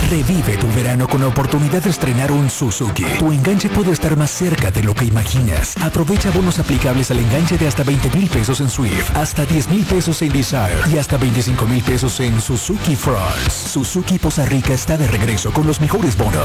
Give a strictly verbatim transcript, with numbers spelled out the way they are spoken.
Revive tu verano con la oportunidad de estrenar un Suzuki. Tu enganche puede estar más cerca de lo que imaginas. Aprovecha bonos aplicables al enganche de hasta veinte mil pesos en Swift, hasta diez mil pesos en Desire y hasta veinticinco mil pesos en Suzuki France. Suzuki Poza Rica está de regreso con los mejores bonos.